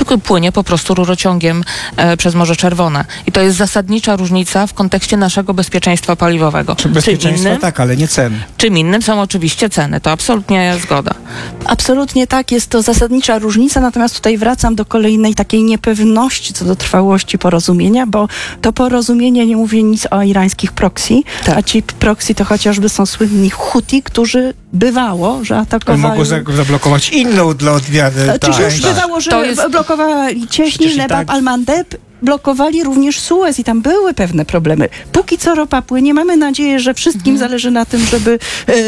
tylko płynie po prostu rurociągiem przez Morze Czerwone. I to jest zasadnicza różnica w kontekście naszego bezpieczeństwa paliwowego. Bezpieczeństwa tak, ale nie cen. Czym innym są oczywiście ceny. To absolutnie zgoda. Absolutnie tak, jest to zasadnicza różnica, natomiast tutaj wracam do kolejnej takiej niepewności co do trwałości porozumienia, bo to porozumienie nie mówi nic o irańskich proxy, a ci proxy to chociażby są słynni Huti, którzy bywało, że atakowali... Mogą zablokować inną dla odmiany. Czy już bywało, że blokowali Cieśninę, Bab al-Mandeb, blokowali również Suez i tam były pewne problemy. Póki co ropa płynie, mamy nadzieję, że wszystkim zależy na tym, żeby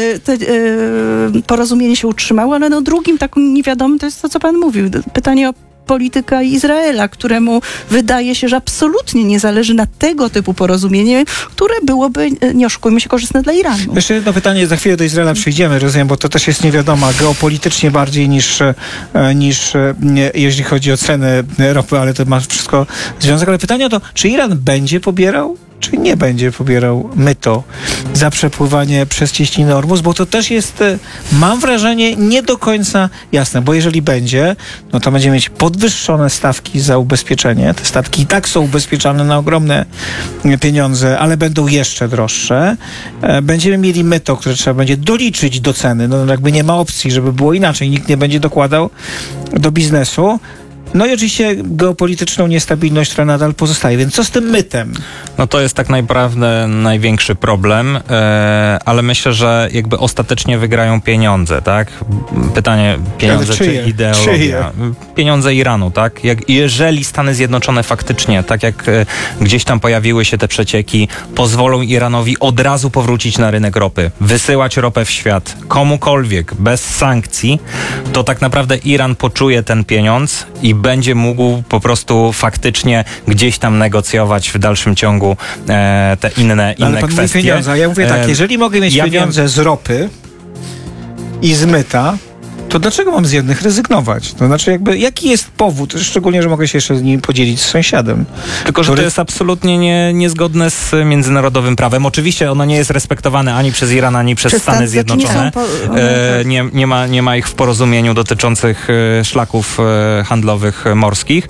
porozumienie się utrzymało, ale drugim takim niewiadomym to jest to, co pan mówił. Pytanie o polityka Izraela, któremu wydaje się, że absolutnie nie zależy na tego typu porozumienie, które byłoby, nie oszukujmy się, korzystne dla Iranu. Jeszcze jedno pytanie, za chwilę do Izraela przejdziemy, rozumiem, bo to też jest niewiadoma geopolitycznie bardziej niż jeśli chodzi o ceny ropy, ale to ma wszystko związek. Ale pytanie o to, czy Iran będzie pobierał, czy nie będzie pobierał myto za przepływanie przez cieśninę Ormus, bo to też jest, mam wrażenie, nie do końca jasne, bo jeżeli będzie, no to będziemy mieć podwyższone stawki za ubezpieczenie. Te stawki i tak są ubezpieczane na ogromne pieniądze, ale będą jeszcze droższe. Będziemy mieli myto, które trzeba będzie doliczyć do ceny. No jakby nie ma opcji, żeby było inaczej. Nikt nie będzie dokładał do biznesu. No i oczywiście geopolityczną niestabilność, która nadal pozostaje. Więc co z tym mytem? No to jest tak naprawdę największy problem, ale myślę, że jakby ostatecznie wygrają pieniądze, tak? Pytanie, pieniądze czy ideologia? Czyje? Pieniądze Iranu, tak? Jeżeli Stany Zjednoczone faktycznie, tak jak gdzieś tam pojawiły się te przecieki, pozwolą Iranowi od razu powrócić na rynek ropy, wysyłać ropę w świat komukolwiek, bez sankcji, to tak naprawdę Iran poczuje ten pieniądz i będzie mógł po prostu faktycznie gdzieś tam negocjować w dalszym ciągu te inne ale pan kwestie. Mówi pieniądze, a ja mówię tak, jeżeli mogę mieć pieniądze z ropy i z myta, to dlaczego mam z jednych rezygnować? To znaczy jakby, jaki jest powód? Szczególnie, że mogę się jeszcze z nim podzielić z sąsiadem. Tylko, że to jest absolutnie niezgodne z międzynarodowym prawem. Oczywiście ono nie jest respektowane ani przez Iran, ani przez Stany Zjednoczone. Nie ma ich w porozumieniu dotyczących szlaków handlowych morskich.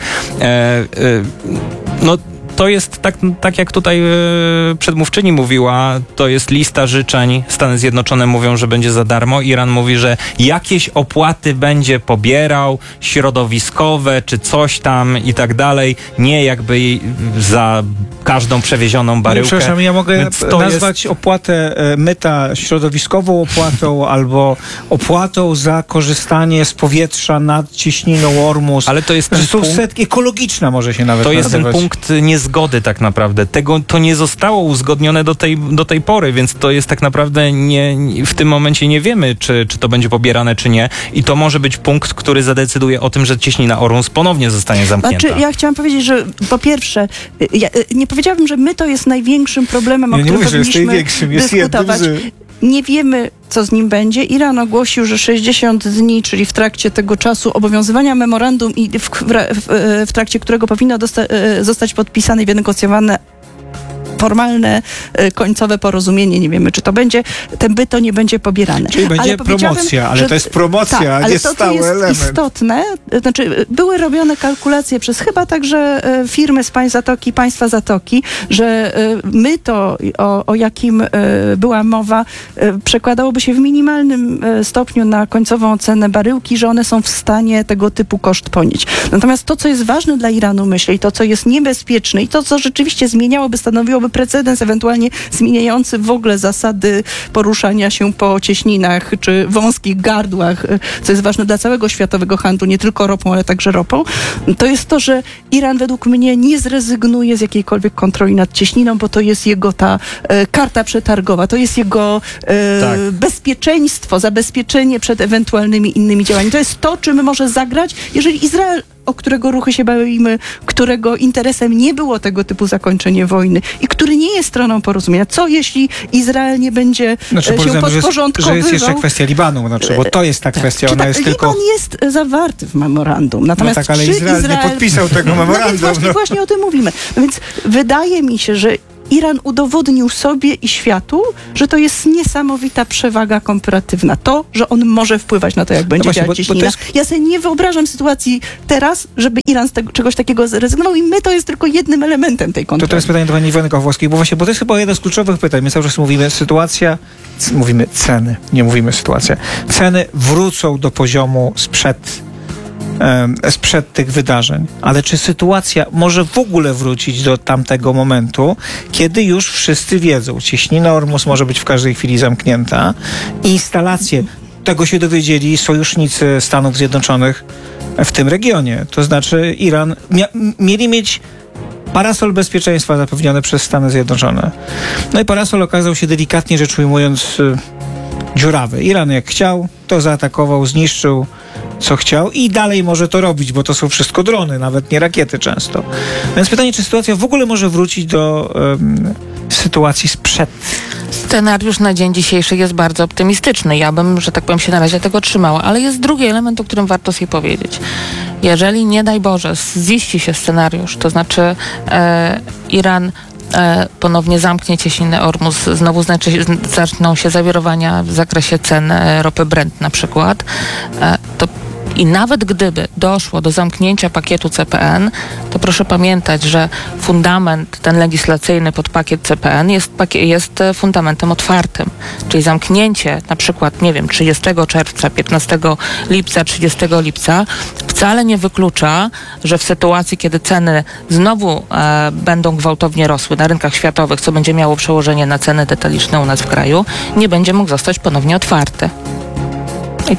To jest tak jak tutaj przedmówczyni mówiła, to jest lista życzeń. Stany Zjednoczone mówią, że będzie za darmo. Iran mówi, że jakieś opłaty będzie pobierał, środowiskowe czy coś tam i tak dalej. Nie jakby za każdą przewiezioną baryłkę. Przepraszam, ja mogę nazwać opłatę myta środowiskową opłatą albo opłatą za korzystanie z powietrza nad cieśniną Ormus. Ale to jest ten punkt ekologiczna może się nawet nazywać. To jest ten punkt niezgody tak naprawdę. To nie zostało uzgodnione do tej pory, więc to jest tak naprawdę w tym momencie nie wiemy, czy to będzie pobierane, czy nie. I to może być punkt, który zadecyduje o tym, że cieśnina Ormus ponownie zostanie zamknięta. Znaczy, ja chciałam powiedzieć, że po pierwsze, nie powiedziałabym, że my to jest największym problemem, o którym powinniśmy dyskutować. Nie wiemy, co z nim będzie. Iran ogłosił, że 60 dni, czyli w trakcie tego czasu obowiązywania memorandum i w trakcie którego powinno zostać podpisane i wynegocjowane formalne, końcowe porozumienie. Nie wiemy, czy to będzie, ten byto nie będzie pobierane. Czyli będzie promocja, ale to jest promocja, a nie stały element. Ale to jest istotne, znaczy były robione kalkulacje przez chyba także firmy z państwa Zatoki, że myto, o jakim była mowa, przekładałoby się w minimalnym stopniu na końcową cenę baryłki, że one są w stanie tego typu koszt ponieść. Natomiast to, co jest ważne dla Iranu, myślę, i to, co jest niebezpieczne i to, co rzeczywiście stanowiłoby precedens, ewentualnie zmieniający w ogóle zasady poruszania się po cieśninach czy wąskich gardłach, co jest ważne dla całego światowego handlu, nie tylko ropą, ale także ropą, to jest to, że Iran według mnie nie zrezygnuje z jakiejkolwiek kontroli nad cieśniną, bo to jest jego ta karta przetargowa, to jest jego bezpieczeństwo, zabezpieczenie przed ewentualnymi innymi działaniami. To jest to, czym może zagrać, jeżeli Izrael, o którego ruchy się bawimy, którego interesem nie było tego typu zakończenie wojny i który nie jest stroną porozumienia. Co jeśli Izrael nie będzie się podporządkowywał? Że jest jeszcze kwestia Libanu, bo to jest ta kwestia. Ona jest Liban tylko... jest zawarty w memorandum. Natomiast ale Izrael nie podpisał tego memorandum. Właśnie o tym mówimy. Więc wydaje mi się, że Iran udowodnił sobie i światu, że to jest niesamowita przewaga komparatywna. To, że on może wpływać na to, jak będzie działać cieśnina. Ja sobie nie wyobrażam sytuacji teraz, żeby Iran z czegoś takiego zrezygnował i my to jest tylko jednym elementem tej kontroli. To teraz pytanie do pani Iwony Kochowskiej, bo to jest chyba jedno z kluczowych pytań. My cały czas mówimy mówimy ceny, nie mówimy sytuacja. Ceny wrócą do poziomu sprzed tych wydarzeń. Ale czy sytuacja może w ogóle wrócić do tamtego momentu, kiedy już wszyscy wiedzą, cieśnina Ormus może być w każdej chwili zamknięta, instalacje, tego się dowiedzieli sojusznicy Stanów Zjednoczonych w tym regionie. To znaczy Iran mieli mieć parasol bezpieczeństwa zapewniony przez Stany Zjednoczone. No i parasol okazał się, delikatnie rzecz ujmując, dziurawy. Iran jak chciał, to zaatakował, zniszczył co chciał i dalej może to robić, bo to są wszystko drony, nawet nie rakiety często. Więc pytanie, czy sytuacja w ogóle może wrócić do sytuacji sprzed? Scenariusz na dzień dzisiejszy jest bardzo optymistyczny. Ja bym, że tak powiem, się na razie tego trzymała. Ale jest drugi element, o którym warto sobie powiedzieć. Jeżeli, nie daj Boże, ziści się scenariusz, to znaczy Iran ponownie zamknie cieśninę Ormus, znowu zaczną się zawirowania w zakresie cen ropy Brent na przykład, to i nawet gdyby doszło do zamknięcia pakietu CPN, to proszę pamiętać, że fundament ten legislacyjny pod pakiet CPN jest fundamentem otwartym. Czyli zamknięcie na przykład, nie wiem, 30 czerwca, 15 lipca, 30 lipca wcale nie wyklucza, że w sytuacji, kiedy ceny znowu będą gwałtownie rosły na rynkach światowych, co będzie miało przełożenie na ceny detaliczne u nas w kraju, nie będzie mógł zostać ponownie otwarty. I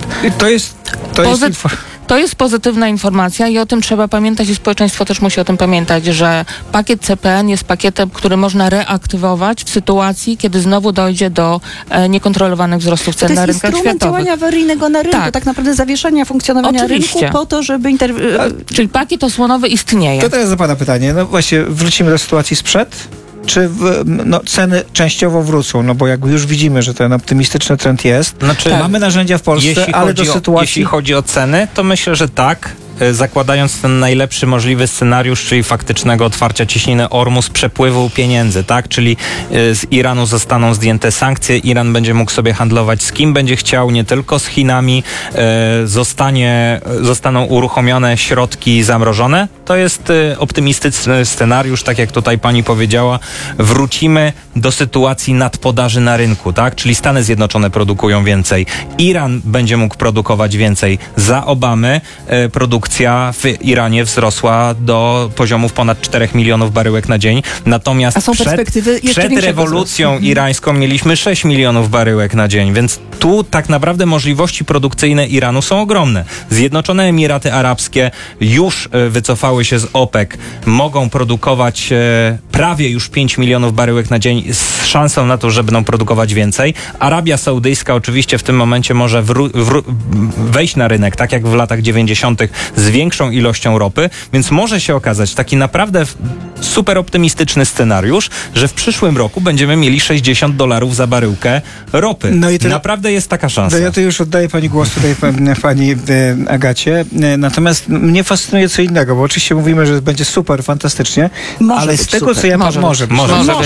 to jest pozytywna informacja i o tym trzeba pamiętać i społeczeństwo też musi o tym pamiętać, że pakiet CPN jest pakietem, który można reaktywować w sytuacji, kiedy znowu dojdzie do niekontrolowanych wzrostów cen na rynkach światowych. To jest instrument działania awaryjnego na rynku, tak naprawdę zawieszenia funkcjonowania rynku po to, żeby Czyli pakiet osłonowy istnieje. To teraz zapada pytanie, no właśnie wrócimy do sytuacji sprzed. Czy ceny częściowo wrócą? No bo jak już widzimy, że ten optymistyczny trend jest, mamy narzędzia w Polsce, ale do sytuacji... Jeśli chodzi o ceny, to myślę, że tak. Zakładając ten najlepszy możliwy scenariusz, czyli faktycznego otwarcia cieśniny Ormus, przepływu pieniędzy, tak? Czyli z Iranu zostaną zdjęte sankcje, Iran będzie mógł sobie handlować z kim będzie chciał, nie tylko z Chinami, zostaną uruchomione środki zamrożone. To jest optymistyczny scenariusz, tak jak tutaj pani powiedziała, wrócimy do sytuacji nadpodaży na rynku, tak? Czyli Stany Zjednoczone produkują więcej, Iran będzie mógł produkować więcej. Za Obamy produkcja w Iranie wzrosła do poziomów ponad 4 milionów baryłek na dzień. Natomiast przed rewolucją irańską mieliśmy 6 milionów baryłek na dzień, więc tu tak naprawdę możliwości produkcyjne Iranu są ogromne. Zjednoczone Emiraty Arabskie już wycofały się z OPEC, mogą produkować prawie już 5 milionów baryłek na dzień z szansą na to, że będą produkować więcej. Arabia Saudyjska oczywiście w tym momencie może wejść na rynek, tak jak w latach 90. z większą ilością ropy, więc może się okazać taki naprawdę super optymistyczny scenariusz, że w przyszłym roku będziemy mieli $60 za baryłkę ropy. No i naprawdę jest taka szansa. Ja to już oddaję pani głos tutaj pani Agacie. Natomiast mnie fascynuje co innego, bo oczywiście mówimy, że będzie super, fantastycznie, ale z tego, co ja może być.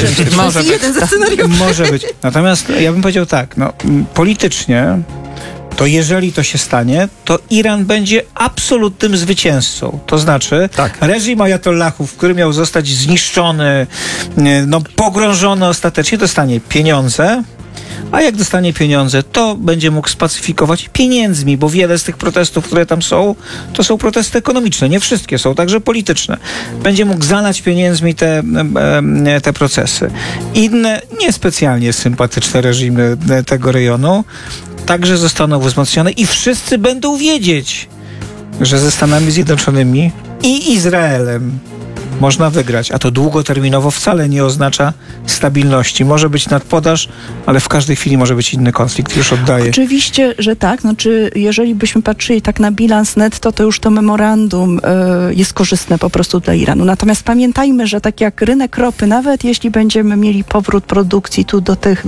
Może być. Natomiast ja bym powiedział tak, politycznie to jeżeli to się stanie, to Iran będzie absolutnym zwycięzcą. To znaczy reżim ajatollahów, który miał zostać zniszczony, pogrążony ostatecznie, dostanie pieniądze, a jak dostanie pieniądze, to będzie mógł spacyfikować pieniędzmi, bo wiele z tych protestów, które tam są, to są protesty ekonomiczne. Nie wszystkie, są także polityczne. Będzie mógł zalać pieniędzmi te procesy. Inne niespecjalnie sympatyczne reżimy tego rejonu także zostaną wzmocnione i wszyscy będą wiedzieć, że ze Stanami Zjednoczonymi i Izraelem można wygrać, a to długoterminowo wcale nie oznacza stabilności. Może być nadpodaż, ale w każdej chwili może być inny konflikt. Już oddaję. Oczywiście, że tak. Jeżeli byśmy patrzyli tak na bilans netto, to już to memorandum jest korzystne po prostu dla Iranu. Natomiast pamiętajmy, że tak jak rynek ropy, nawet jeśli będziemy mieli powrót produkcji tu do tych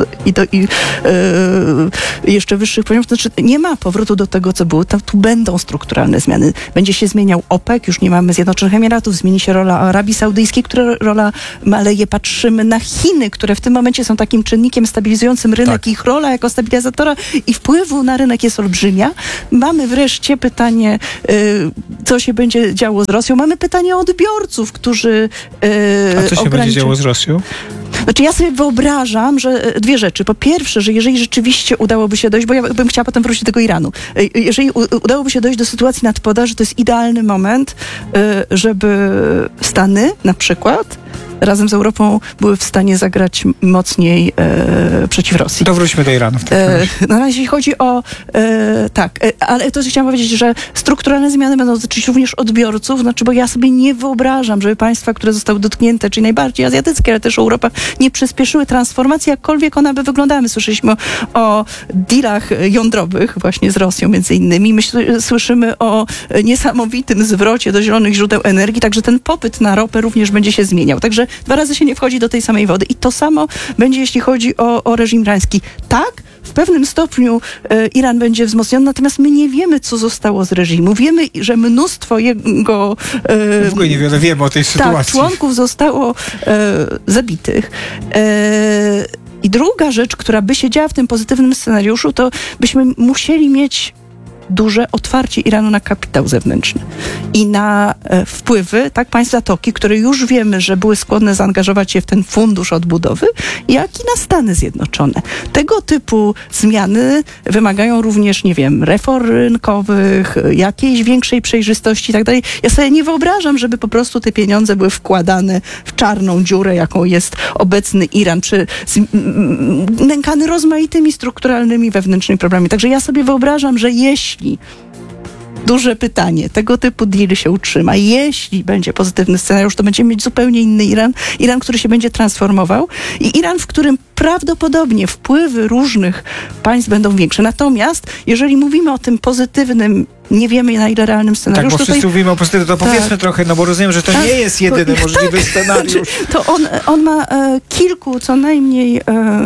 jeszcze wyższych poziomów, to znaczy nie ma powrotu do tego, co było. Tu będą strukturalne zmiany. Będzie się zmieniał OPEC, już nie mamy Zjednoczonych Emiratów, zmieni się rola Arabii Saudyjskiej, która rola maleje, patrzymy na Chiny, które w tym momencie są takim czynnikiem stabilizującym rynek. Tak. Ich rola jako stabilizatora i wpływu na rynek jest olbrzymia. Mamy wreszcie pytanie, co się będzie działo z Rosją. Mamy pytanie o odbiorców, którzy A co się będzie działo z Rosją? Znaczy ja sobie wyobrażam, że dwie rzeczy. Po pierwsze, że jeżeli rzeczywiście udałoby się dojść, bo ja bym chciała potem wrócić do tego Iranu, jeżeli udałoby się dojść do sytuacji nadpodaży, to jest idealny moment, żeby Stany na przykład razem z Europą były w stanie zagrać mocniej przeciw Rosji. To wróćmy do Iranu. No, jeśli chodzi o... ale to chciałam powiedzieć, że strukturalne zmiany będą dotyczyć również odbiorców, znaczy, bo ja sobie nie wyobrażam, żeby państwa, które zostały dotknięte, czyli najbardziej azjatyckie, ale też Europa, nie przyspieszyły transformacji, jakkolwiek ona by wyglądała. My słyszeliśmy o dealach jądrowych właśnie z Rosją między innymi. Słyszymy o niesamowitym zwrocie do zielonych źródeł energii, także ten popyt na ropę również będzie się zmieniał. Także 2 razy się nie wchodzi do tej samej wody. I to samo będzie, jeśli chodzi o reżim irański. Tak, w pewnym stopniu Iran będzie wzmocniony, natomiast my nie wiemy, co zostało z reżimu. Wiemy, że mnóstwo jego... w ogóle niewiele wiemy o tej sytuacji. członków zostało zabitych. I druga rzecz, która by się działa w tym pozytywnym scenariuszu, to byśmy musieli mieć duże otwarcie Iranu na kapitał zewnętrzny i na wpływy państw Zatoki, które już wiemy, że były skłonne zaangażować się w ten fundusz odbudowy, jak i na Stany Zjednoczone. Tego typu zmiany wymagają również, reform rynkowych, jakiejś większej przejrzystości i tak dalej. Ja sobie nie wyobrażam, żeby po prostu te pieniądze były wkładane w czarną dziurę, jaką jest obecny Iran, nękany rozmaitymi strukturalnymi wewnętrznymi problemami. Także ja sobie wyobrażam, że jeśli duże pytanie, tego typu deal się utrzyma, jeśli będzie pozytywny scenariusz, to będziemy mieć zupełnie inny Iran, który się będzie transformował i Iran, w którym prawdopodobnie wpływy różnych państw będą większe. Natomiast jeżeli mówimy o tym pozytywnym, nie wiemy na ile realnym scenariuszu. Tak, bo wszyscy mówimy o pozytywnym, to powiedzmy trochę, bo rozumiem, że to nie jest jedyny możliwy scenariusz. To on ma kilku, co najmniej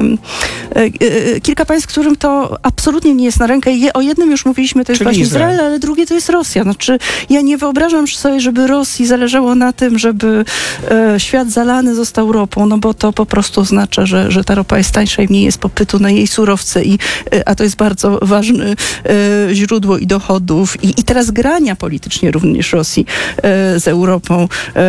kilka państw, którym to absolutnie nie jest na rękę. O jednym już mówiliśmy, to jest Czyli właśnie Izrael, ale drugie to jest Rosja. Znaczy, ja nie wyobrażam sobie, żeby Rosji zależało na tym, żeby świat zalany został ropą, no bo to po prostu oznacza, że ta ropa jest tańsza i mniej jest popytu na jej surowce, a to jest bardzo ważne źródło i dochodów. I teraz grania politycznie również Rosji z Europą,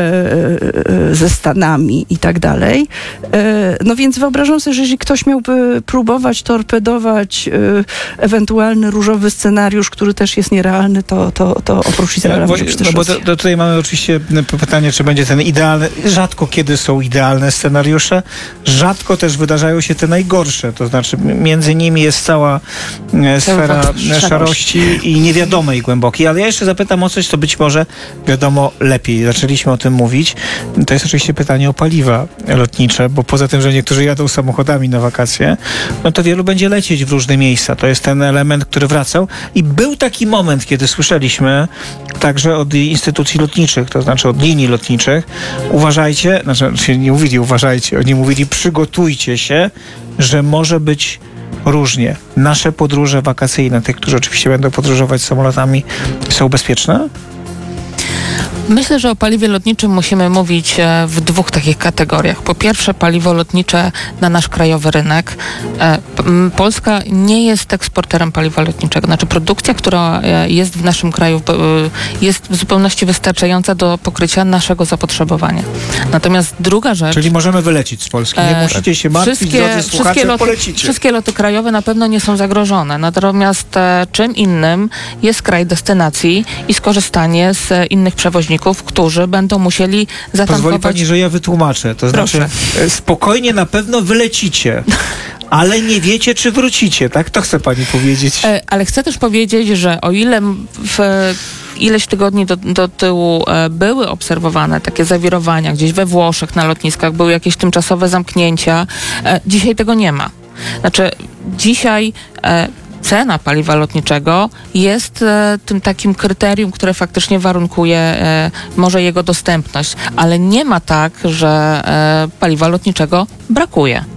ze Stanami i tak dalej. No więc wyobrażam sobie, że jeżeli ktoś miałby próbować torpedować ewentualny różowy scenariusz, który też jest nierealny, to oprócz Izraela może być też Rosja. Bo tutaj mamy oczywiście pytanie, czy będzie ten idealny. Rzadko kiedy są idealne scenariusze, rzadko też wydarzają się te najgorsze. To znaczy między nimi jest cała sfera szarości i niewiadomej głębokiej. Ale ja jeszcze zapytam o coś, co być może wiadomo lepiej. Zaczęliśmy o tym mówić. To jest oczywiście pytanie o paliwa lotnicze, bo poza tym, że niektórzy jadą samochodami na wakacje, no to wielu będzie lecieć w różne miejsca. To jest ten element, który wracał. I był taki moment, kiedy słyszeliśmy także od instytucji lotniczych, to znaczy od linii lotniczych, uważajcie, znaczy nie mówili uważajcie, oni mówili przygotujcie się, że może być różnie. Nasze podróże wakacyjne, tych, którzy oczywiście będą podróżować samolotami, są bezpieczne? Myślę, że o paliwie lotniczym musimy mówić w 2 takich kategoriach. Po pierwsze, paliwo lotnicze na nasz krajowy rynek. Polska nie jest eksporterem paliwa lotniczego. Znaczy produkcja, która jest w naszym kraju, jest w zupełności wystarczająca do pokrycia naszego zapotrzebowania. Natomiast druga rzecz... Czyli możemy wylecieć z Polski. Nie musicie się martwić, drodzy słuchacze, polecicie. Wszystkie loty krajowe na pewno nie są zagrożone. Natomiast czym innym jest kraj destynacji i skorzystanie z innych przewoźników, którzy będą musieli zatankować... Pozwoli pani, że ja wytłumaczę. To znaczy, spokojnie na pewno wylecicie, ale nie wiecie, czy wrócicie, tak? To chce pani powiedzieć. Ale chcę też powiedzieć, że o ile ileś tygodni do tyłu były obserwowane takie zawirowania gdzieś we Włoszech na lotniskach, były jakieś tymczasowe zamknięcia, dzisiaj tego nie ma. Znaczy, dzisiaj... cena paliwa lotniczego jest tym takim kryterium, które faktycznie warunkuje może jego dostępność, ale nie ma tak, że paliwa lotniczego brakuje.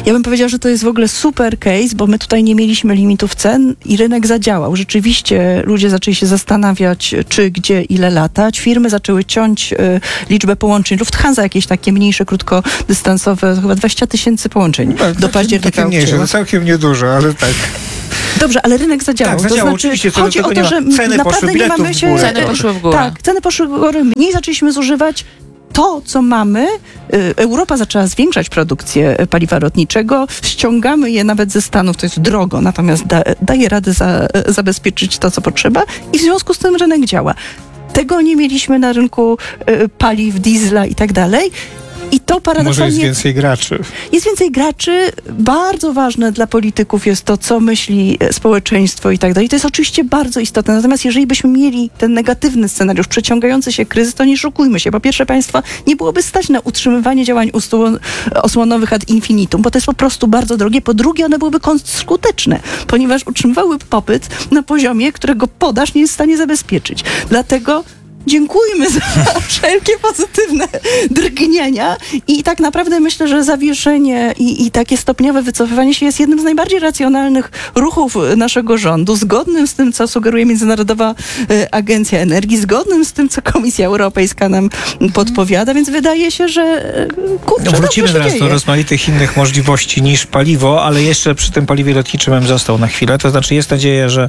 Ja bym powiedziała, że to jest w ogóle super case, bo my tutaj nie mieliśmy limitów cen i rynek zadziałał. Rzeczywiście ludzie zaczęli się zastanawiać, czy, gdzie, ile latać. Firmy zaczęły ciąć liczbę połączeń. Lufthansa jakieś takie mniejsze, krótkodystansowe, chyba 20 000 połączeń do października. Takie mniejsze, to całkiem niedużo, ale tak. Dobrze, ale rynek zadziałał. Tak, zadziałał, to znaczy, oczywiście. chodzi o to, że ceny naprawdę nie mamy się... Ceny poszły w górę. Tak, ceny poszły w górę. Mniej zaczęliśmy zużywać to, co mamy. Europa zaczęła zwiększać produkcję paliwa lotniczego. Ściągamy je nawet ze Stanów, to jest drogo, natomiast daje radę zabezpieczyć to, co potrzeba i w związku z tym rynek działa. Tego nie mieliśmy na rynku paliw, diesla i tak dalej. I to paradoksalnie... Może jest więcej graczy. Jest więcej graczy. Bardzo ważne dla polityków jest to, co myśli społeczeństwo i tak dalej. To jest oczywiście bardzo istotne. Natomiast jeżeli byśmy mieli ten negatywny scenariusz, przeciągający się kryzys, to nie szokujmy się. Po pierwsze, państwa nie byłoby stać na utrzymywanie działań osłonowych ad infinitum, bo to jest po prostu bardzo drogie. Po drugie, one byłyby skuteczne, ponieważ utrzymywały popyt na poziomie, którego podaż nie jest w stanie zabezpieczyć. Dlatego dziękujmy za wszelkie pozytywne drgnienia i tak naprawdę myślę, że zawieszenie i takie stopniowe wycofywanie się jest jednym z najbardziej racjonalnych ruchów naszego rządu, zgodnym z tym, co sugeruje Międzynarodowa Agencja Energii, zgodnym z tym, co Komisja Europejska nam podpowiada, więc wydaje się, że wrócimy teraz do rozmaitych innych możliwości niż paliwo, ale jeszcze przy tym paliwie lotniczym bym został na chwilę. To znaczy jest nadzieja, że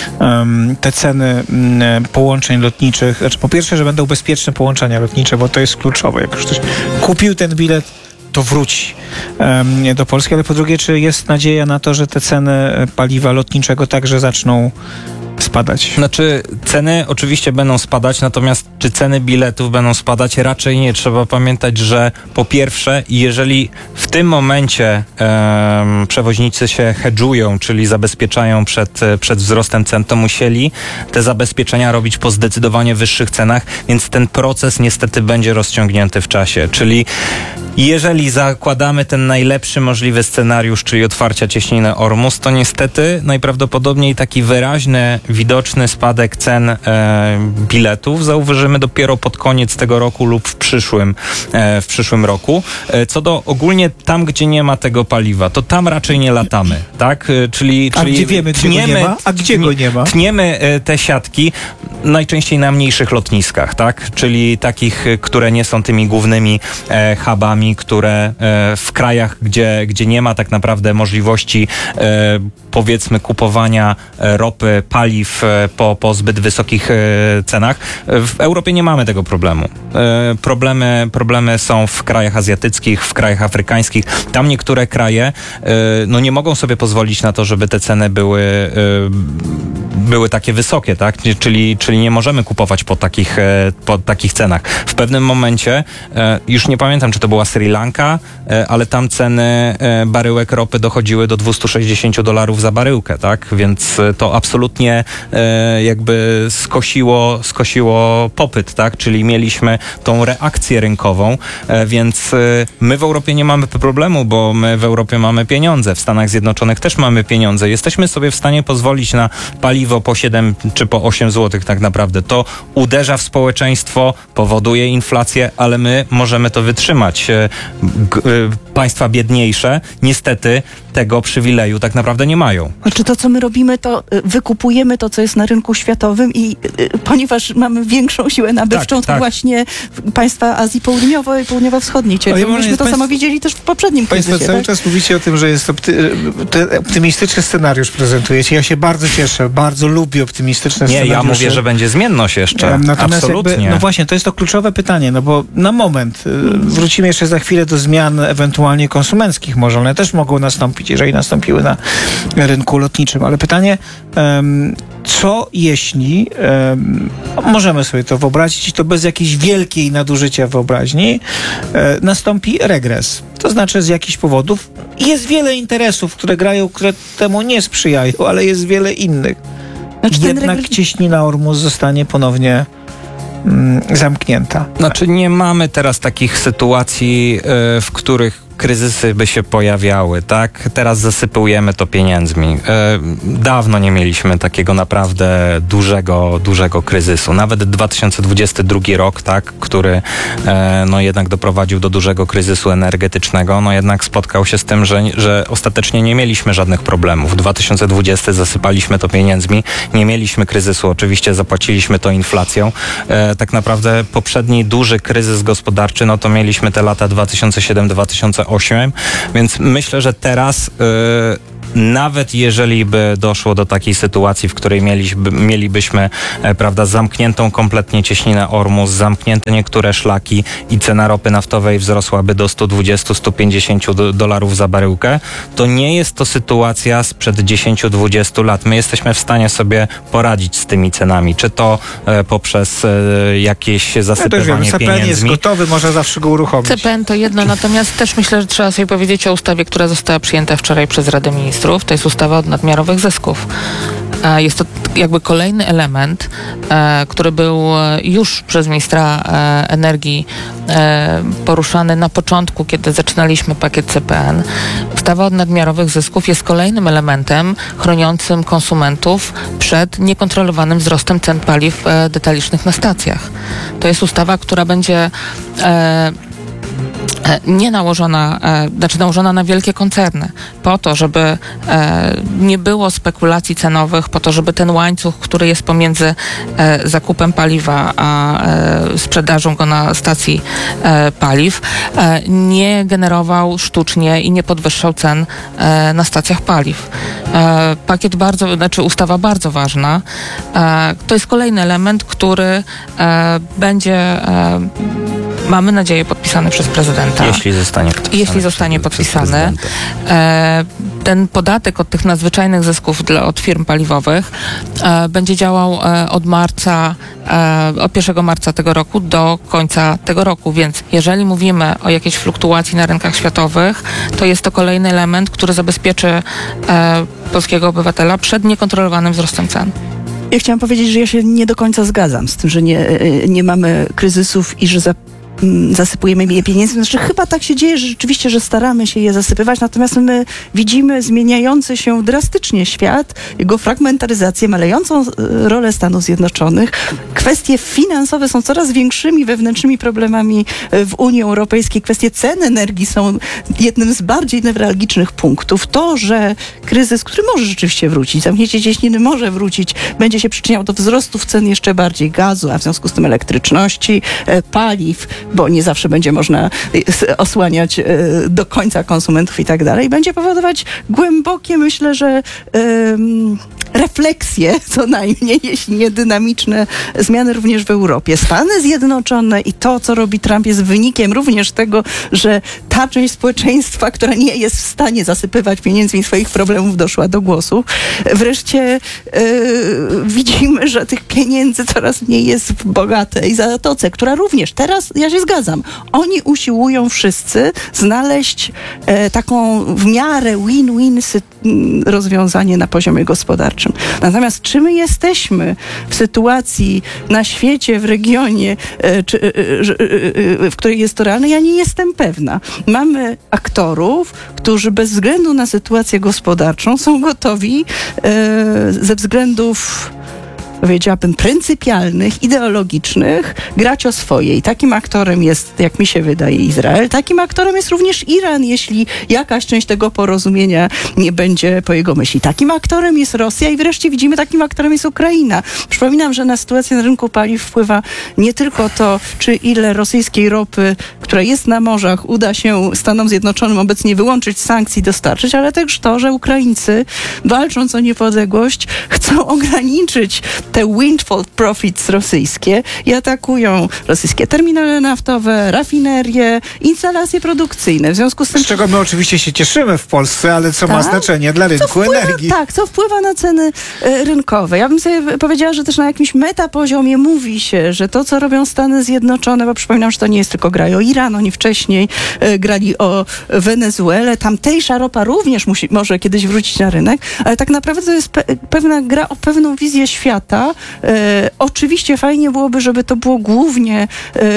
te ceny połączeń lotniczych, po pierwsze, że będą bezpieczne połączenia lotnicze, bo to jest kluczowe. Jak już ktoś kupił ten bilet, to wróci do Polski, ale po drugie, czy jest nadzieja na to, że te ceny paliwa lotniczego także zaczną spadać? Znaczy, ceny oczywiście będą spadać, natomiast czy ceny biletów będą spadać? Raczej nie. Trzeba pamiętać, że po pierwsze, jeżeli w tym momencie przewoźnicy się hedżują, czyli zabezpieczają przed wzrostem cen, to musieli te zabezpieczenia robić po zdecydowanie wyższych cenach, więc ten proces niestety będzie rozciągnięty w czasie. Czyli jeżeli zakładamy ten najlepszy możliwy scenariusz, czyli otwarcia cieśniny Ormus, to niestety najprawdopodobniej taki wyraźny, widoczny spadek cen biletów zauważymy dopiero pod koniec tego roku lub w przyszłym roku. Co do ogólnie tam, gdzie nie ma tego paliwa, to tam raczej nie latamy, tak? Czyli gdzie wiemy, gdzie go nie ma? A gdzie go nie ma? Tniemy te siatki najczęściej na mniejszych lotniskach, tak? Czyli takich, które nie są tymi głównymi hubami, które w krajach, gdzie nie ma tak naprawdę możliwości powiedzmy kupowania ropy, paliw po zbyt wysokich cenach. W Europie nie mamy tego problemu. Problemy są w krajach azjatyckich, w krajach afrykańskich. Tam niektóre kraje nie mogą sobie pozwolić na to, żeby te ceny były takie wysokie, tak? Czyli nie możemy kupować po takich cenach. W pewnym momencie, już nie pamiętam, czy to była Sri Lanka, ale tam ceny baryłek ropy dochodziły do $260 za baryłkę, tak? Więc to absolutnie jakby skosiło popyt, tak? Czyli mieliśmy tą reakcję rynkową, więc my w Europie nie mamy problemu, bo my w Europie mamy pieniądze, w Stanach Zjednoczonych też mamy pieniądze. Jesteśmy sobie w stanie pozwolić na paliwo po 7 czy po 8 zł tak naprawdę. To uderza w społeczeństwo, powoduje inflację, ale my możemy to wytrzymać. Państwa biedniejsze niestety tego przywileju tak naprawdę nie mają. Znaczy to, co my robimy, to wykupujemy to, co jest na rynku światowym i ponieważ mamy większą siłę nabywczą, to właśnie państwa Azji Południowej i Południowo-Wschodniej cierpią. Myśmy to samo widzieli też w poprzednim kryzysie. Państwo cały czas mówicie o tym, że jest optymistyczny scenariusz prezentujecie. Ja się bardzo cieszę, bardzo lubię optymistyczne scenariusze. Nie, ja mówię, że będzie zmienność jeszcze. Natomiast absolutnie. No właśnie, to jest to kluczowe pytanie, no bo na moment, wrócimy jeszcze za chwilę do zmian ewentualnie konsumenckich, może one też mogą nastąpić, jeżeli nastąpiły na rynku lotniczym, ale pytanie, co jeśli możemy sobie to wyobrazić i to bez jakiejś wielkiej nadużycia wyobraźni nastąpi regres, to znaczy z jakichś powodów jest wiele interesów, które grają, które temu nie sprzyjają, ale jest wiele innych. Jednak cieśnina Ormus zostanie ponownie zamknięta. Znaczy nie mamy teraz takich sytuacji, w których kryzysy by się pojawiały, tak? Teraz zasypujemy to pieniędzmi. Dawno nie mieliśmy takiego naprawdę dużego kryzysu. Nawet 2022 rok, tak, który no jednak doprowadził do dużego kryzysu energetycznego, no jednak spotkał się z tym, że ostatecznie nie mieliśmy żadnych problemów. 2020 zasypaliśmy to pieniędzmi, nie mieliśmy kryzysu, oczywiście zapłaciliśmy to inflacją. Tak naprawdę poprzedni duży kryzys gospodarczy, no to mieliśmy te lata 2007-2008, więc myślę, że teraz nawet jeżeli by doszło do takiej sytuacji, w której mielibyśmy prawda, zamkniętą kompletnie cieśninę Ormus, zamknięte niektóre szlaki i cena ropy naftowej wzrosłaby do $120-150 za baryłkę, to nie jest to sytuacja sprzed 10-20 lat. My jesteśmy w stanie sobie poradzić z tymi cenami, czy to poprzez jakieś zasypywanie CPN pieniędzmi. jest gotowy, można zawsze go uruchomić. CPN to jedno, natomiast też myślę, że trzeba sobie powiedzieć o ustawie, która została przyjęta wczoraj przez Radę Ministrów. To jest ustawa od nadmiarowych zysków. Jest to jakby kolejny element, który był już przez ministra energii poruszany na początku, kiedy zaczynaliśmy pakiet CPN. Ustawa od nadmiarowych zysków jest kolejnym elementem chroniącym konsumentów przed niekontrolowanym wzrostem cen paliw detalicznych na stacjach. To jest ustawa, która będzie nie nałożona, nałożona na wielkie koncerny, po to, żeby nie było spekulacji cenowych, po to, żeby ten łańcuch, który jest pomiędzy zakupem paliwa a sprzedażą go na stacji paliw, nie generował sztucznie i nie podwyższał cen na stacjach paliw. Ustawa bardzo ważna. To jest kolejny element, który będzie, mamy nadzieję, podpisany przez prezydenta. Jeśli zostanie podpisany. Ten podatek od tych nadzwyczajnych zysków od firm paliwowych będzie działał od 1 marca tego roku do końca tego roku, więc jeżeli mówimy o jakiejś fluktuacji na rynkach światowych, to jest to kolejny element, który zabezpieczy polskiego obywatela przed niekontrolowanym wzrostem cen. Ja chciałam powiedzieć, że ja się nie do końca zgadzam z tym, że nie mamy kryzysów i że zasypujemy je pieniędzmi. Znaczy chyba tak się dzieje, że rzeczywiście, że staramy się je zasypywać, natomiast my widzimy zmieniający się drastycznie świat, jego fragmentaryzację, malejącą rolę Stanów Zjednoczonych. Kwestie finansowe są coraz większymi wewnętrznymi problemami w Unii Europejskiej. Kwestie cen energii są jednym z bardziej newralgicznych punktów. To, że kryzys, który może rzeczywiście wrócić, zamknięcie cieśniny może wrócić, będzie się przyczyniał do wzrostów cen jeszcze bardziej gazu, a w związku z tym elektryczności, paliw, bo nie zawsze będzie można osłaniać do końca konsumentów i tak dalej. Będzie powodować głębokie, myślę, że refleksje, co najmniej, jeśli nie dynamiczne zmiany również w Europie. Stany Zjednoczone i to, co robi Trump, jest wynikiem również tego, że ta część społeczeństwa, która nie jest w stanie zasypywać pieniędzmi swoich problemów, doszła do głosu. Wreszcie widzimy, że tych pieniędzy coraz mniej jest w bogatej Zatoce, która również teraz, ja się zgadzam, oni usiłują wszyscy znaleźć taką w miarę win-win rozwiązanie na poziomie gospodarczym. Natomiast czy my jesteśmy w sytuacji na świecie, w regionie, w której jest to realne? Ja nie jestem pewna. Mamy aktorów, którzy bez względu na sytuację gospodarczą są gotowi ze względów, powiedziałabym, pryncypialnych, ideologicznych, grać o swoje. I takim aktorem jest, jak mi się wydaje, Izrael. Takim aktorem jest również Iran, jeśli jakaś część tego porozumienia nie będzie po jego myśli. Takim aktorem jest Rosja i wreszcie widzimy, takim aktorem jest Ukraina. Przypominam, że na sytuację na rynku paliw wpływa nie tylko to, czy ile rosyjskiej ropy, która jest na morzach, uda się Stanom Zjednoczonym obecnie wyłączyć z sankcji, dostarczyć, ale też to, że Ukraińcy, walcząc o niepodległość, chcą ograniczyć te windfall profits rosyjskie i atakują rosyjskie terminale naftowe, rafinerie, instalacje produkcyjne. W związku z tym... Z czego my oczywiście się cieszymy w Polsce, ale co ma znaczenie dla rynku energii. Tak, co wpływa na ceny rynkowe. Ja bym sobie powiedziała, że też na jakimś metapoziomie mówi się, że to, co robią Stany Zjednoczone, bo przypominam, że to nie jest tylko gra o Iran, Iran, oni wcześniej grali o Wenezuelę. Tamtejsza ropa również może kiedyś wrócić na rynek, ale tak naprawdę to jest pewna gra o pewną wizję świata. Oczywiście fajnie byłoby, żeby to było głównie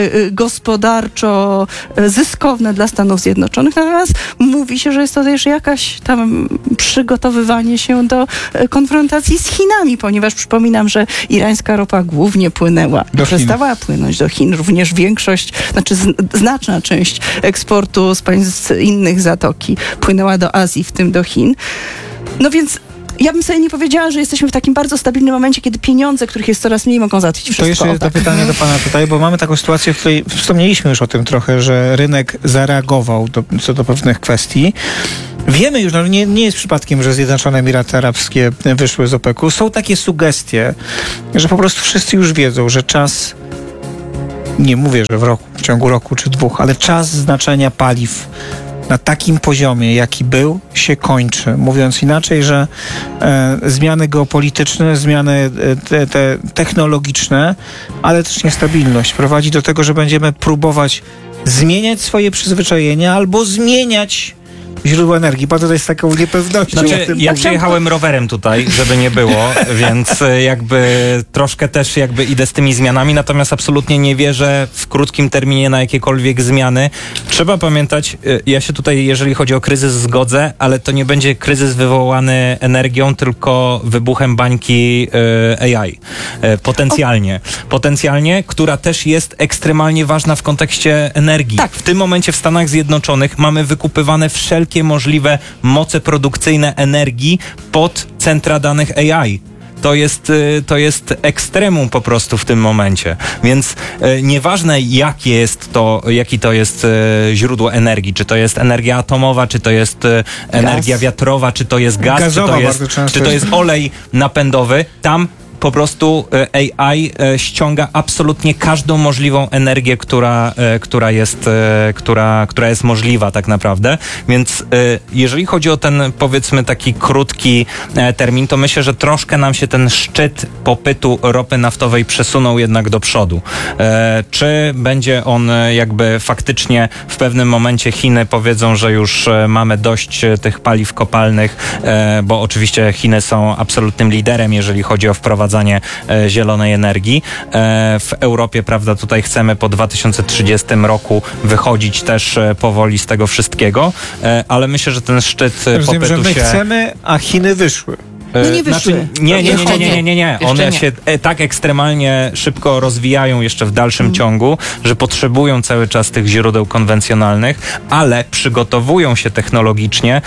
gospodarczo zyskowne dla Stanów Zjednoczonych, natomiast mówi się, że jest to też jakaś tam przygotowywanie się do konfrontacji z Chinami, ponieważ przypominam, że irańska ropa głównie płynęła, przestała płynąć do Chin. Również większość, znaczna część eksportu z państw innych zatoki płynęła do Azji, w tym do Chin. No więc ja bym sobie nie powiedziała, że jesteśmy w takim bardzo stabilnym momencie, kiedy pieniądze, których jest coraz mniej, mogą załatwić wszystko. To jeszcze jest to pytanie do pana tutaj, bo mamy taką sytuację, w której wspomnieliśmy już o tym trochę, że rynek zareagował co do pewnych kwestii. Wiemy już, no nie jest przypadkiem, że Zjednoczone Emiraty Arabskie wyszły z OPEC-u. Są takie sugestie, że po prostu wszyscy już wiedzą, że czas, nie mówię, że w ciągu roku czy dwóch, ale czas znaczenia paliw na takim poziomie, jaki był, się kończy. Mówiąc inaczej, że zmiany geopolityczne, zmiany te technologiczne, ale też niestabilność prowadzi do tego, że będziemy próbować zmieniać swoje przyzwyczajenia albo zmieniać źródło energii. Bardzo to jest taką niepewnością. Ja przyjechałem rowerem tutaj, żeby nie było, więc jakby troszkę też jakby idę z tymi zmianami, natomiast absolutnie nie wierzę w krótkim terminie na jakiekolwiek zmiany. Trzeba pamiętać, ja się tutaj, jeżeli chodzi o kryzys, zgodzę, ale to nie będzie kryzys wywołany energią, tylko wybuchem bańki AI. Potencjalnie, która też jest ekstremalnie ważna w kontekście energii. Tak. W tym momencie w Stanach Zjednoczonych mamy wykupywane wszelkie możliwe moce produkcyjne energii pod centra danych AI. To jest ekstremum po prostu w tym momencie. Więc nieważne jaki to jest źródło energii, czy to jest energia atomowa, czy to jest energia wiatrowa, czy to jest gaz, czy to jest olej napędowy, tam po prostu AI ściąga absolutnie każdą możliwą energię, która jest możliwa tak naprawdę. Więc jeżeli chodzi o ten, powiedzmy, taki krótki termin, to myślę, że troszkę nam się ten szczyt popytu ropy naftowej przesunął jednak do przodu. Czy będzie on jakby faktycznie w pewnym momencie Chiny powiedzą, że już mamy dość tych paliw kopalnych, bo oczywiście Chiny są absolutnym liderem, jeżeli chodzi o wprowadzanie zielonej energii. W Europie, prawda, tutaj chcemy po 2030 roku wychodzić też powoli z tego wszystkiego, ale myślę, że ten szczyt popytu że my chcemy, a Chiny wyszły. No nie wyszły. Nie. One się tak ekstremalnie szybko rozwijają jeszcze w dalszym ciągu, że potrzebują cały czas tych źródeł konwencjonalnych, ale przygotowują się technologicznie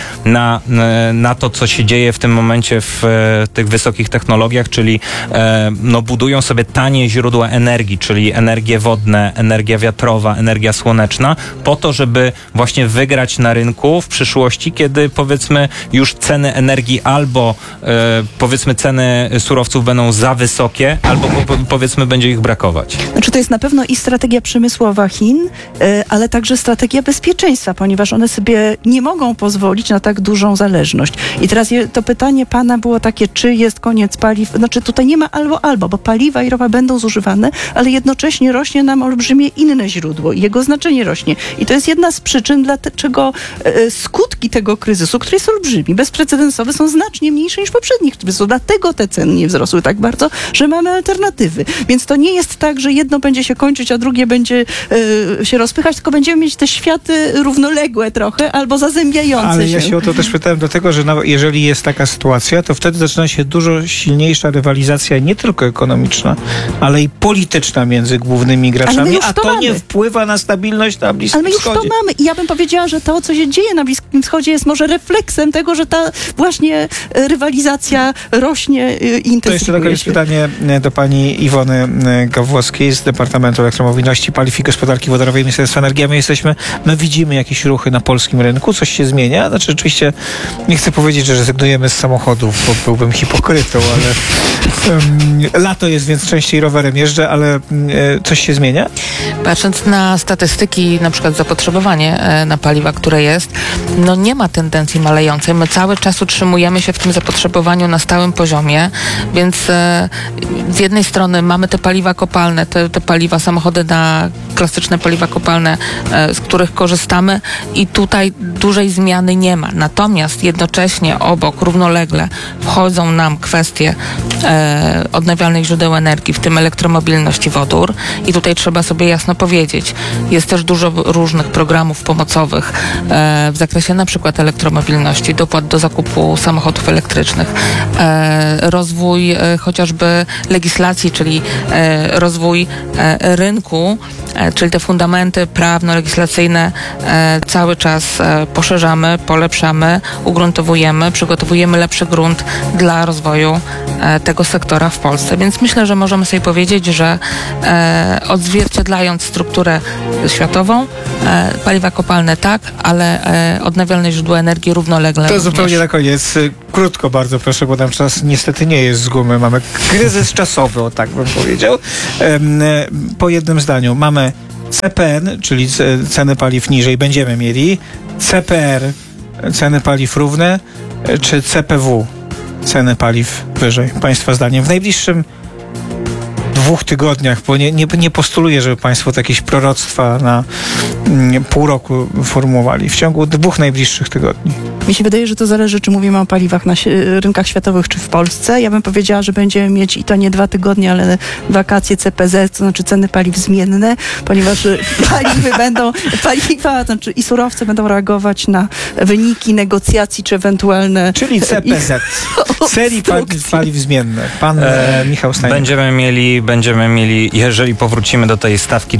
na to, co się dzieje w tym momencie w tych wysokich technologiach, czyli budują sobie tanie źródła energii, czyli energie wodne, energia wiatrowa, energia słoneczna, po to, żeby właśnie wygrać na rynku w przyszłości, kiedy powiedzmy już ceny energii albo powiedzmy ceny surowców będą za wysokie, albo powiedzmy będzie ich brakować. Znaczy to jest na pewno i strategia przemysłowa Chin, ale także strategia bezpieczeństwa, ponieważ one sobie nie mogą pozwolić na tak dużą zależność. I teraz to pytanie pana było takie, czy jest koniec paliw? Znaczy tutaj nie ma albo, bo paliwa i ropa będą zużywane, ale jednocześnie rośnie nam olbrzymie inne źródło i jego znaczenie rośnie. I to jest jedna z przyczyn, dlaczego skutki tego kryzysu, który jest olbrzymi, bezprecedensowy, są znacznie mniejsze niż poprzednich kryzysów. Dlatego te ceny nie wzrosły tak bardzo, że mamy alternatywy. Więc to nie jest tak, że jedno będzie się kończyć, a drugie będzie się rozpychać, tylko będziemy mieć te światy równoległe trochę, albo zazębiające się. Ale ja się o to też pytałem dlatego, że jeżeli jest taka sytuacja, to wtedy zaczyna się dużo silniejsza rywalizacja, nie tylko ekonomiczna, ale i polityczna między głównymi graczami, a to nie wpływa na stabilność na Bliskim Wschodzie. Ale my już to mamy. I ja bym powiedziała, że to, co się dzieje na Bliskim Wschodzie, jest może refleksem tego, że ta właśnie rywalizacja rośnie i intensyfikuje To jeszcze takie pytanie do pani Iwony Gawłowskiej z Departamentu Elektromobilności, Paliw i Gospodarki Wodorowej Ministerstwa Energii. My widzimy jakieś ruchy na polskim rynku, coś się zmienia. Znaczy oczywiście nie chcę powiedzieć, że rezygnujemy z samochodów, bo byłbym hipokrytą, ale lato jest, więc częściej rowerem jeżdżę, ale coś się zmienia? Patrząc na statystyki, na przykład zapotrzebowanie na paliwa, które jest, no nie ma tendencji malejącej. My cały czas utrzymujemy się w tym zapotrzebowaniu zapotrzebowaniu na stałym poziomie, więc z jednej strony mamy te paliwa kopalne, te paliwa, samochody na klasyczne paliwa kopalne, z których korzystamy i tutaj dużej zmiany nie ma. Natomiast jednocześnie obok, równolegle wchodzą nam kwestie odnawialnych źródeł energii, w tym elektromobilność i wodór. I tutaj trzeba sobie jasno powiedzieć, jest też dużo różnych programów pomocowych w zakresie na przykład elektromobilności, dopłat do zakupu samochodów elektrycznych, rozwój chociażby legislacji, czyli rozwój rynku, czyli te fundamenty prawno-legislacyjne cały czas poszerzamy, polepszamy, ugruntowujemy, przygotowujemy lepszy grunt dla rozwoju tego sektora w Polsce. Więc myślę, że możemy sobie powiedzieć, że odzwierciedlając strukturę światową, paliwa kopalne tak, ale odnawialne źródła energii równolegle To również. zupełnie na koniec. Krótko bardzo proszę, bo nam czas niestety nie jest z gumy. Mamy kryzys czasowy, o tak bym powiedział. Po jednym zdaniu. Mamy CPN, czyli ceny paliw niżej, będziemy mieli. CPR, ceny paliw równe, czy CPW, ceny paliw wyżej. Państwa zdaniem w najbliższym 2 tygodniach, bo nie postuluję, żeby Państwo to jakieś proroctwa na pół roku formułowali. W ciągu 2 najbliższych tygodni. Mi się wydaje, że to zależy, czy mówimy o paliwach na rynkach światowych, czy w Polsce. Ja bym powiedziała, że będziemy mieć i to nie 2 tygodnie, ale wakacje CPZ, to znaczy ceny paliw zmienne, ponieważ paliwa, to znaczy i surowce będą reagować na wyniki negocjacji, czy ewentualne... Czyli CPZ. Celi paliw zmiennych. Pan Michał Staniak. Będziemy mieli, jeżeli powrócimy do tej stawki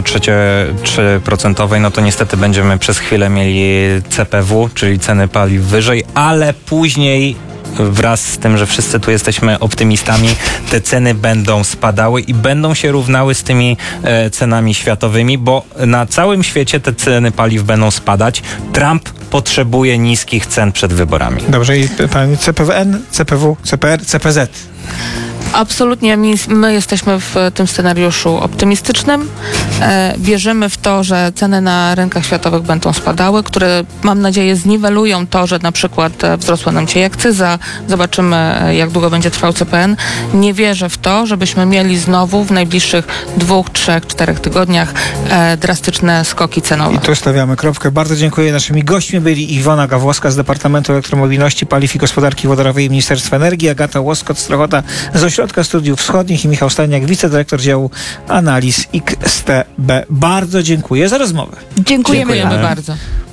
23%, no to niestety będziemy przez chwilę mieli CPW, czyli ceny paliw wyżej, ale później wraz z tym, że wszyscy tu jesteśmy optymistami, te ceny będą spadały i będą się równały z tymi cenami światowymi, bo na całym świecie te ceny paliw będą spadać. Trump potrzebuje niskich cen przed wyborami. Dobrze, i pan CPWN, CPW, CPR, CPZ. Absolutnie, my jesteśmy w tym scenariuszu optymistycznym. Wierzymy w to, że ceny na rynkach światowych będą spadały, które mam nadzieję zniwelują to, że na przykład wzrosła nam dzisiaj akcyza. Zobaczymy, jak długo będzie trwał CPN. Nie wierzę w to, żebyśmy mieli znowu w najbliższych 2, 3, 4 tygodniach drastyczne skoki cenowe. I tu stawiamy kropkę. Bardzo dziękuję. Naszymi gośćmi byli Iwona Gawłowska z Departamentu Elektromobilności, Paliw i Gospodarki Wodorowej Ministerstwa Energii, Agata Łoskot-Strachota z Ośrodka Studiów Wschodnich i Michał Staniak, wicedyrektor działu analiz XTB. Bardzo dziękuję za rozmowę. Dziękujemy bardzo.